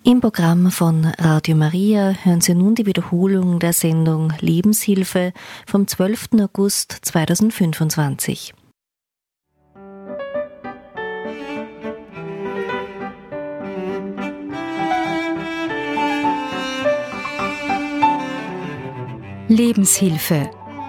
Im Programm von Radio Maria hören Sie nun die Wiederholung der Sendung Lebenshilfe vom 12. August 2025. Lebenshilfe.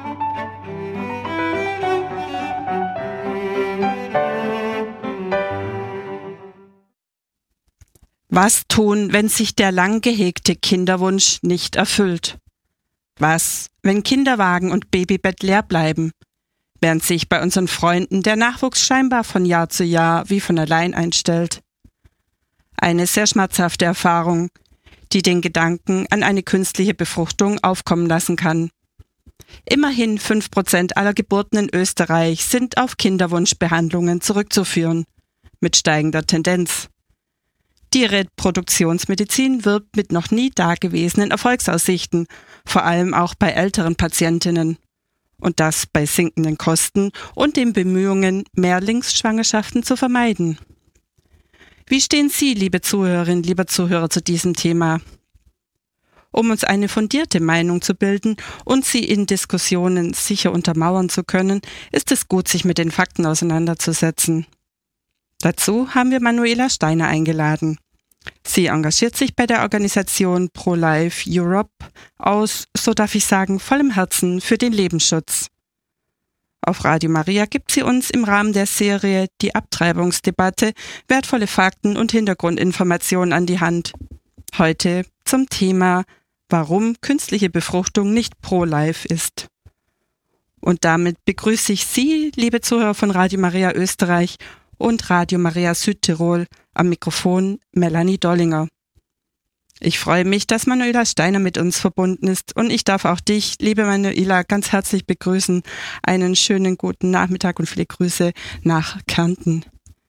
Was tun, wenn sich der lang gehegte Kinderwunsch nicht erfüllt? Was, wenn Kinderwagen und Babybett leer bleiben, während sich bei unseren Freunden der Nachwuchs scheinbar von Jahr zu Jahr wie von allein einstellt? Eine sehr schmerzhafte Erfahrung, die den Gedanken an eine künstliche Befruchtung aufkommen lassen kann. Immerhin 5% aller Geburten in Österreich sind auf Kinderwunschbehandlungen zurückzuführen, mit steigender Tendenz. Die Reproduktionsmedizin wirbt mit noch nie dagewesenen Erfolgsaussichten, vor allem auch bei älteren Patientinnen. Und das bei sinkenden Kosten und den Bemühungen, Mehrlingsschwangerschaften zu vermeiden. Wie stehen Sie, liebe Zuhörerinnen, lieber Zuhörer, zu diesem Thema? Um uns eine fundierte Meinung zu bilden und sie in Diskussionen sicher untermauern zu können, ist es gut, sich mit den Fakten auseinanderzusetzen. Dazu haben wir Manuela Steiner eingeladen. Sie engagiert sich bei der Organisation Pro-Life Europe aus, so darf ich sagen, vollem Herzen für den Lebensschutz. Auf Radio Maria gibt sie uns im Rahmen der Serie Die Abtreibungsdebatte wertvolle Fakten und Hintergrundinformationen an die Hand. Heute zum Thema, warum künstliche Befruchtung nicht pro-life ist. Und damit begrüße ich Sie, liebe Zuhörer von Radio Maria Österreich und Radio Maria Südtirol, am Mikrofon Melanie Dollinger. Ich freue mich, dass Manuela Steiner mit uns verbunden ist und ich darf auch dich, liebe Manuela, ganz herzlich begrüßen. Einen schönen guten Nachmittag und viele Grüße nach Kärnten.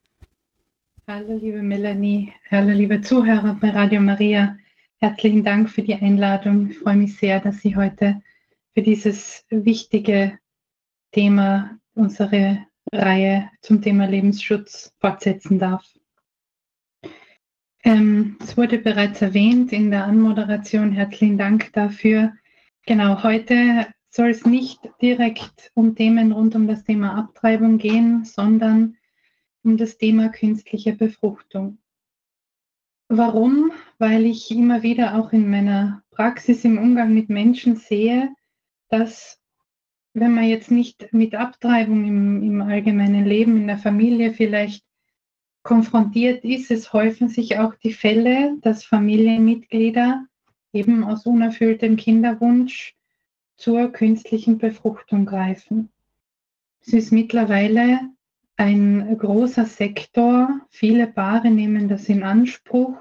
Hallo liebe Melanie, hallo liebe Zuhörer bei Radio Maria. Herzlichen Dank für die Einladung. Ich freue mich sehr, dass ich heute für dieses wichtige Thema unsere Reihe zum Thema Lebensschutz fortsetzen darf. Es wurde bereits erwähnt in der Anmoderation, herzlichen Dank dafür. Genau, heute soll es nicht direkt um Themen rund um das Thema Abtreibung gehen, sondern um das Thema künstliche Befruchtung. Warum? Weil ich immer wieder auch in meiner Praxis im Umgang mit Menschen sehe, dass wenn man jetzt nicht mit Abtreibung im allgemeinen Leben, in der Familie vielleicht konfrontiert ist, es häufen sich auch die Fälle, dass Familienmitglieder eben aus unerfülltem Kinderwunsch zur künstlichen Befruchtung greifen. Es ist mittlerweile ein großer Sektor, viele Paare nehmen das in Anspruch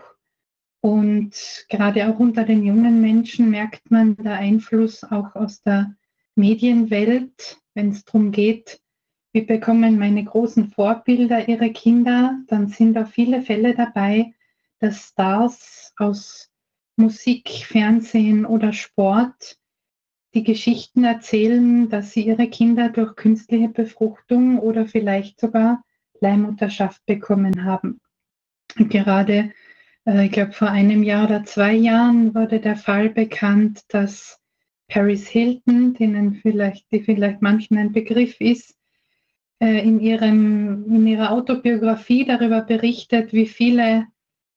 und gerade auch unter den jungen Menschen merkt man den Einfluss auch aus der Medienwelt, wenn es darum geht, wie bekommen meine großen Vorbilder ihre Kinder, dann sind da viele Fälle dabei, dass Stars aus Musik, Fernsehen oder Sport die Geschichten erzählen, dass sie ihre Kinder durch künstliche Befruchtung oder vielleicht sogar Leihmutterschaft bekommen haben. Und gerade, ich glaube vor einem Jahr oder 2 Jahren wurde der Fall bekannt, dass Paris Hilton, die vielleicht manchen ein Begriff ist, in ihrer Autobiografie darüber berichtet, wie viele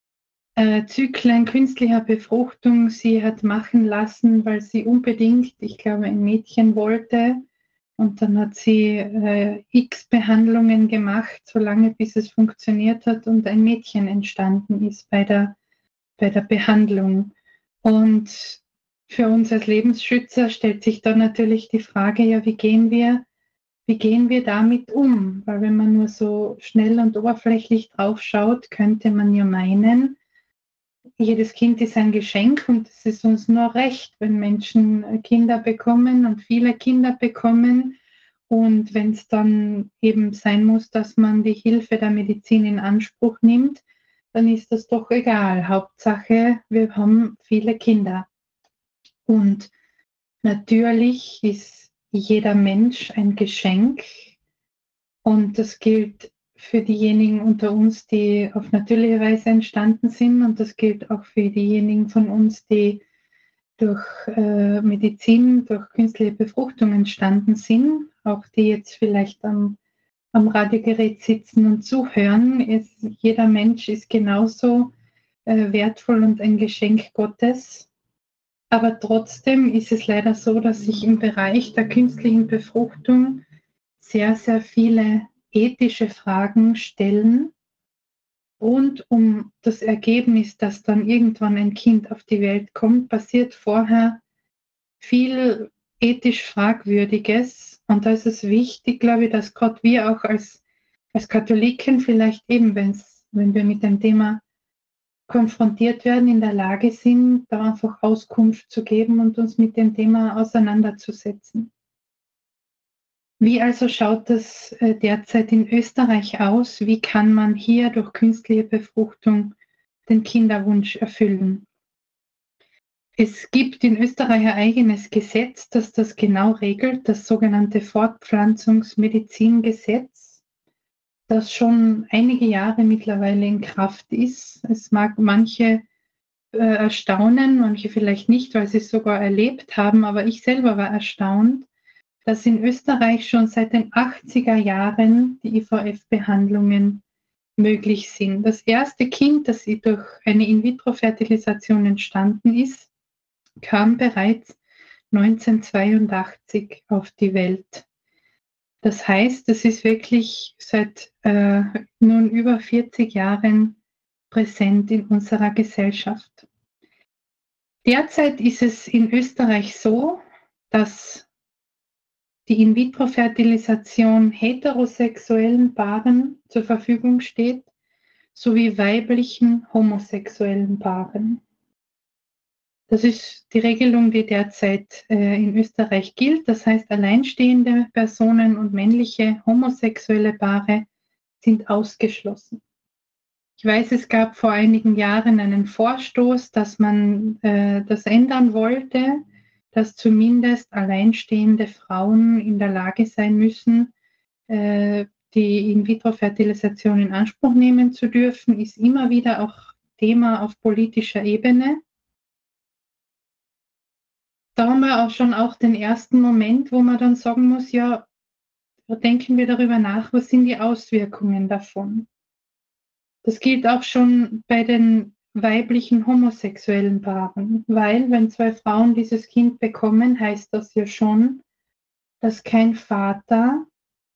Zyklen künstlicher Befruchtung sie hat machen lassen, weil sie unbedingt, ich glaube, ein Mädchen wollte. Und dann hat sie x Behandlungen gemacht, solange bis es funktioniert hat und ein Mädchen entstanden ist bei der Behandlung. Und für uns als Lebensschützer stellt sich dann natürlich die Frage, ja, wie gehen wir damit um? Weil wenn man nur so schnell und oberflächlich drauf schaut, könnte man ja meinen, jedes Kind ist ein Geschenk und es ist uns nur recht, wenn Menschen Kinder bekommen und viele Kinder bekommen. Und wenn es dann eben sein muss, dass man die Hilfe der Medizin in Anspruch nimmt, dann ist das doch egal. Hauptsache, wir haben viele Kinder. Und natürlich ist jeder Mensch ein Geschenk und das gilt für diejenigen unter uns, die auf natürliche Weise entstanden sind, und das gilt auch für diejenigen von uns, die durch Medizin, durch künstliche Befruchtung entstanden sind, auch die jetzt vielleicht am Radiogerät sitzen und zuhören. Jeder Mensch ist genauso wertvoll und ein Geschenk Gottes. Aber trotzdem ist es leider so, dass sich im Bereich der künstlichen Befruchtung sehr, sehr viele ethische Fragen stellen rund um das Ergebnis, dass dann irgendwann ein Kind auf die Welt kommt, passiert vorher viel ethisch Fragwürdiges. Und da ist es wichtig, glaube ich, dass gerade wir auch als Katholiken vielleicht eben, wenn wir mit dem Thema konfrontiert werden, in der Lage sind, da einfach Auskunft zu geben und uns mit dem Thema auseinanderzusetzen. Wie also schaut das derzeit in Österreich aus? Wie kann man hier durch künstliche Befruchtung den Kinderwunsch erfüllen? Es gibt in Österreich ein eigenes Gesetz, das das genau regelt, das sogenannte Fortpflanzungsmedizingesetz, das schon einige Jahre mittlerweile in Kraft ist. Es mag manche erstaunen, manche vielleicht nicht, weil sie es sogar erlebt haben, aber ich selber war erstaunt, dass in Österreich schon seit den 80er Jahren die IVF-Behandlungen möglich sind. Das erste Kind, das durch eine In-vitro-Fertilisation entstanden ist, kam bereits 1982 auf die Welt. Das heißt, es ist wirklich seit nun über 40 Jahren präsent in unserer Gesellschaft. Derzeit ist es in Österreich so, dass die In-vitro-Fertilisation heterosexuellen Paaren zur Verfügung steht, sowie weiblichen homosexuellen Paaren. Das ist die Regelung, die derzeit in Österreich gilt. Das heißt, alleinstehende Personen und männliche homosexuelle Paare sind ausgeschlossen. Ich weiß, es gab vor einigen Jahren einen Vorstoß, dass man das ändern wollte, dass zumindest alleinstehende Frauen in der Lage sein müssen, die In-vitro-Fertilisation in Anspruch nehmen zu dürfen, ist immer wieder auch Thema auf politischer Ebene. Da haben wir auch schon den ersten Moment, wo man dann sagen muss, ja, denken wir darüber nach, was sind die Auswirkungen davon? Das gilt auch schon bei den weiblichen homosexuellen Paaren, weil wenn zwei Frauen dieses Kind bekommen, heißt das ja schon, dass kein Vater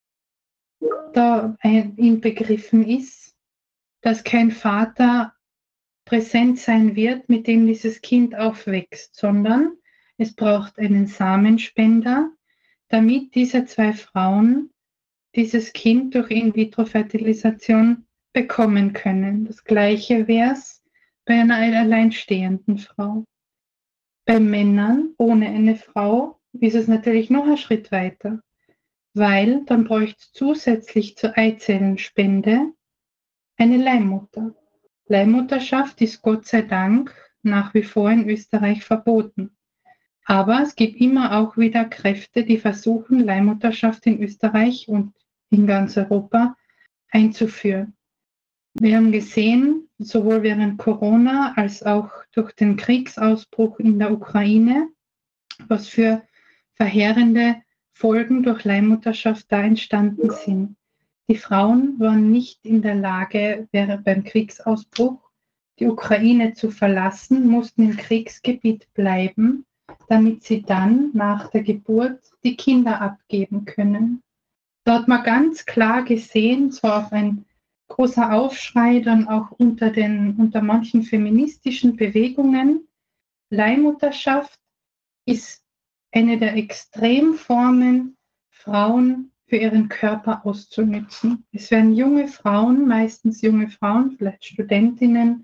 da inbegriffen ist, dass kein Vater präsent sein wird, mit dem dieses Kind aufwächst, sondern es braucht einen Samenspender, damit diese zwei Frauen dieses Kind durch In-vitro-Fertilisation bekommen können. Das Gleiche wäre es bei einer alleinstehenden Frau. Bei Männern ohne eine Frau ist es natürlich noch ein Schritt weiter, weil dann bräuchte es zusätzlich zur Eizellenspende eine Leihmutter. Leihmutterschaft ist Gott sei Dank nach wie vor in Österreich verboten. Aber es gibt immer auch wieder Kräfte, die versuchen, Leihmutterschaft in Österreich und in ganz Europa einzuführen. Wir haben gesehen, sowohl während Corona als auch durch den Kriegsausbruch in der Ukraine, was für verheerende Folgen durch Leihmutterschaft da entstanden sind. Die Frauen waren nicht in der Lage, beim Kriegsausbruch die Ukraine zu verlassen, mussten im Kriegsgebiet bleiben, damit sie dann nach der Geburt die Kinder abgeben können. Da hat man ganz klar gesehen, zwar auch ein großer Aufschrei dann auch unter manchen feministischen Bewegungen, Leihmutterschaft ist eine der Extremformen, Frauen für ihren Körper auszunützen. Es werden junge Frauen, meistens junge Frauen, vielleicht Studentinnen,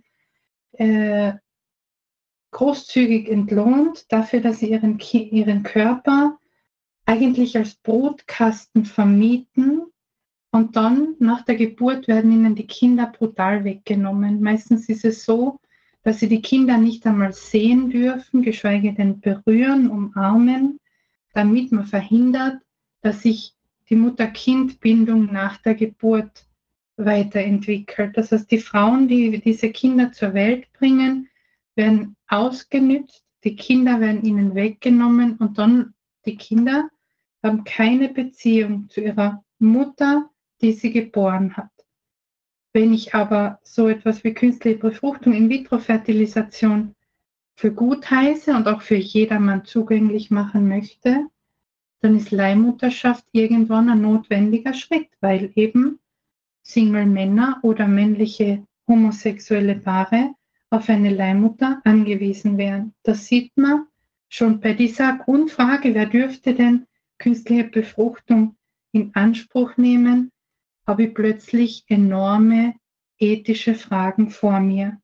großzügig entlohnt dafür, dass sie ihren Körper eigentlich als Brutkasten vermieten und dann nach der Geburt werden ihnen die Kinder brutal weggenommen. Meistens ist es so, dass sie die Kinder nicht einmal sehen dürfen, geschweige denn berühren, umarmen, damit man verhindert, dass sich die Mutter-Kind-Bindung nach der Geburt weiterentwickelt. Das heißt, die Frauen, die diese Kinder zur Welt bringen, werden ausgenützt, die Kinder werden ihnen weggenommen und dann die Kinder haben keine Beziehung zu ihrer Mutter, die sie geboren hat. Wenn ich aber so etwas wie künstliche Befruchtung, In-vitro-Fertilisation für gut heiße und auch für jedermann zugänglich machen möchte, dann ist Leihmutterschaft irgendwann ein notwendiger Schritt, weil eben Single-Männer oder männliche homosexuelle Paare auf eine Leihmutter angewiesen wären. Das sieht man schon bei dieser Grundfrage, wer dürfte denn künstliche Befruchtung in Anspruch nehmen, habe ich plötzlich enorme ethische Fragen vor mir.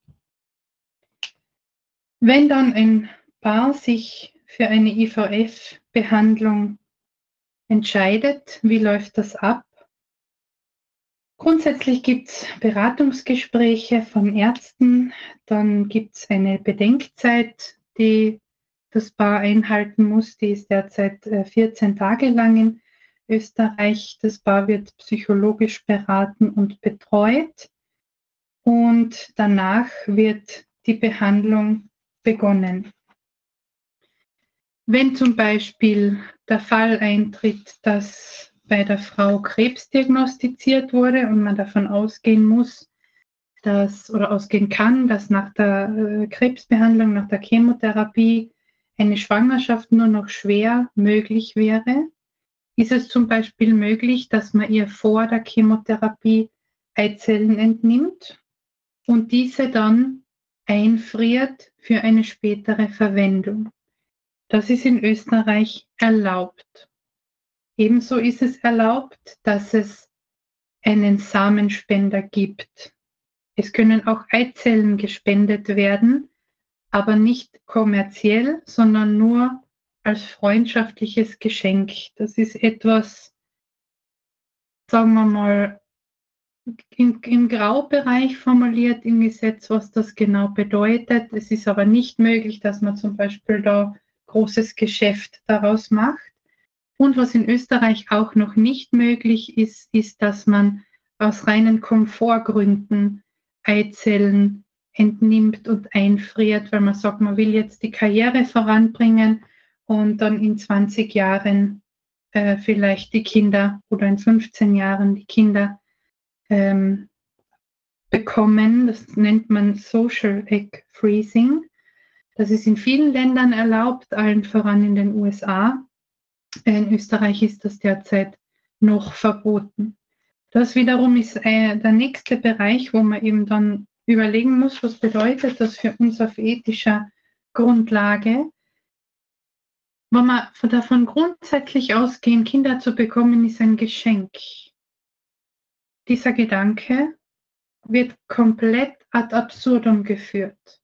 Wenn dann ein Paar sich für eine IVF-Behandlung entscheidet, wie läuft das ab? Grundsätzlich gibt es Beratungsgespräche von Ärzten, dann gibt es eine Bedenkzeit, die das Paar einhalten muss, die ist derzeit 14 Tage lang in Österreich. Das Paar wird psychologisch beraten und betreut und danach wird die Behandlung begonnen. Wenn zum Beispiel der Fall eintritt, dass bei der Frau Krebs diagnostiziert wurde und man davon ausgehen muss, oder ausgehen kann, dass nach der Krebsbehandlung, nach der Chemotherapie eine Schwangerschaft nur noch schwer möglich wäre, ist es zum Beispiel möglich, dass man ihr vor der Chemotherapie Eizellen entnimmt und diese dann einfriert für eine spätere Verwendung. Das ist in Österreich erlaubt. Ebenso ist es erlaubt, dass es einen Samenspender gibt. Es können auch Eizellen gespendet werden, aber nicht kommerziell, sondern nur als freundschaftliches Geschenk. Das ist etwas, sagen wir mal, im Graubereich formuliert im Gesetz, was das genau bedeutet. Es ist aber nicht möglich, dass man zum Beispiel da großes Geschäft daraus macht. Und was in Österreich auch noch nicht möglich ist, ist, dass man aus reinen Komfortgründen Eizellen entnimmt und einfriert, weil man sagt, man will jetzt die Karriere voranbringen und dann in 20 Jahren vielleicht die Kinder oder in 15 Jahren die Kinder bekommen. Das nennt man Social Egg Freezing. Das ist in vielen Ländern erlaubt, allen voran in den USA. In Österreich ist das derzeit noch verboten. Das wiederum ist der nächste Bereich, wo man eben dann überlegen muss, was bedeutet das für uns auf ethischer Grundlage. Wenn wir davon grundsätzlich ausgehen, Kinder zu bekommen, ist ein Geschenk. Dieser Gedanke wird komplett ad absurdum geführt.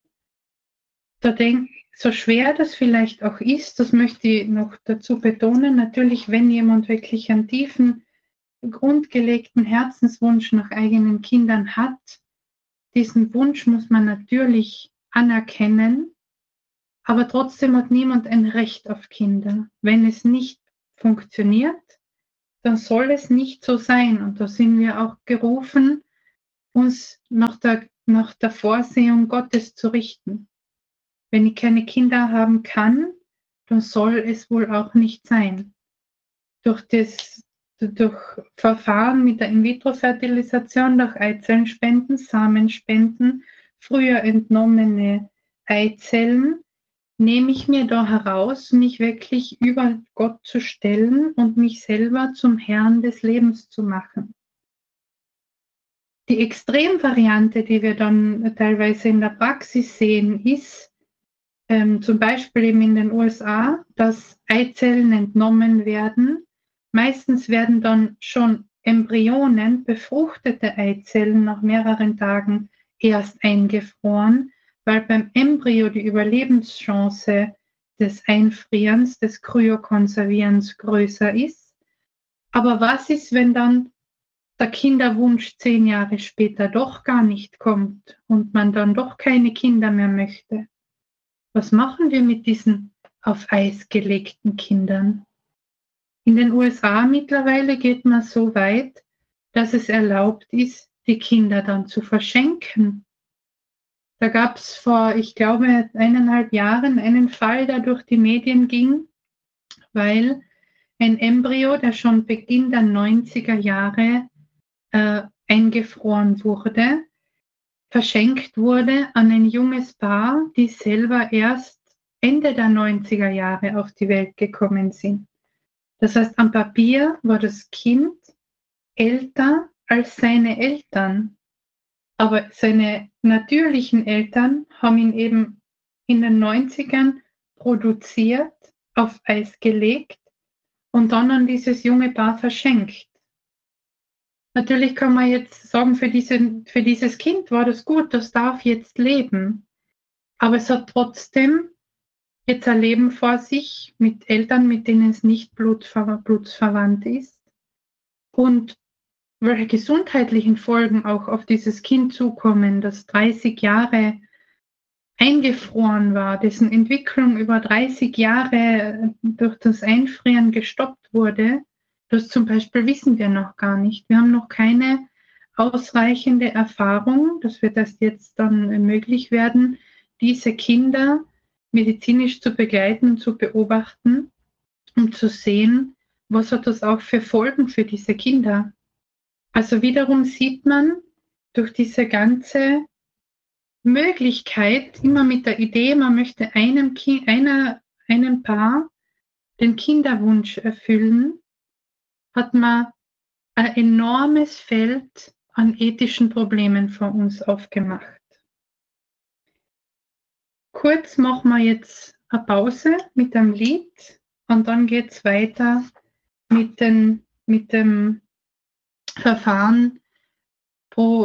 So schwer das vielleicht auch ist, das möchte ich noch dazu betonen, natürlich, wenn jemand wirklich einen tiefen, grundgelegten Herzenswunsch nach eigenen Kindern hat, diesen Wunsch muss man natürlich anerkennen, aber trotzdem hat niemand ein Recht auf Kinder. Wenn es nicht funktioniert, dann soll es nicht so sein. Und da sind wir auch gerufen, uns nach der Vorsehung Gottes zu richten. Wenn ich keine Kinder haben kann, dann soll es wohl auch nicht sein. Durch Verfahren mit der In-vitro-Fertilisation, durch Eizellenspenden, Samenspenden, früher entnommene Eizellen, nehme ich mir da heraus, mich wirklich über Gott zu stellen und mich selber zum Herrn des Lebens zu machen. Die Extremvariante, die wir dann teilweise in der Praxis sehen, ist zum Beispiel eben in den USA, dass Eizellen entnommen werden. Meistens werden dann schon Embryonen, befruchtete Eizellen nach mehreren Tagen erst eingefroren, weil beim Embryo die Überlebenschance des Einfrierens, des Kryokonservierens größer ist. Aber was ist, wenn dann der Kinderwunsch 10 Jahre später doch gar nicht kommt und man dann doch keine Kinder mehr möchte? Was machen wir mit diesen auf Eis gelegten Kindern? In den USA mittlerweile geht man so weit, dass es erlaubt ist, die Kinder dann zu verschenken. Da gab es vor, ich glaube, 1,5 Jahren einen Fall, der durch die Medien ging, weil ein Embryo, der schon Beginn der 90er Jahre eingefroren wurde, verschenkt wurde an ein junges Paar, die selber erst Ende der 90er Jahre auf die Welt gekommen sind. Das heißt, am Papier war das Kind älter als seine Eltern. Aber seine natürlichen Eltern haben ihn eben in den 90ern produziert, auf Eis gelegt und dann an dieses junge Paar verschenkt. Natürlich kann man jetzt sagen, für dieses Kind war das gut, das darf jetzt leben. Aber es hat trotzdem jetzt ein Leben vor sich mit Eltern, mit denen es nicht blutsverwandt ist. Und welche gesundheitlichen Folgen auch auf dieses Kind zukommen, das 30 Jahre eingefroren war, dessen Entwicklung über 30 Jahre durch das Einfrieren gestoppt wurde, das zum Beispiel wissen wir noch gar nicht. Wir haben noch keine ausreichende Erfahrung, das wird erst jetzt dann möglich werden, diese Kinder medizinisch zu begleiten und zu beobachten, um zu sehen, was hat das auch für Folgen für diese Kinder. Also wiederum sieht man durch diese ganze Möglichkeit, immer mit der Idee, man möchte einem Paar den Kinderwunsch erfüllen, hat man ein enormes Feld an ethischen Problemen vor uns aufgemacht. Kurz machen wir jetzt eine Pause mit einem Lied und dann geht es weiter mit dem Verfahren pro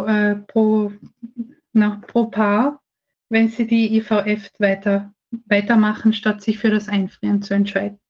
Paar, wenn sie die IVF weitermachen, statt sich für das Einfrieren zu entscheiden.